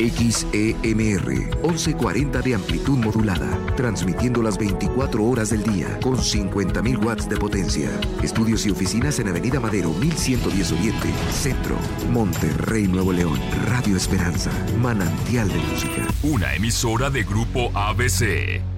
XEMR 1140 de amplitud modulada, transmitiendo las 24 horas del día con 50.000 watts de potencia. Estudios y oficinas en Avenida Madero 1110 Oriente, Centro, Monterrey, Nuevo León. Radio Esperanza, manantial de música. Una emisora de Grupo ABC.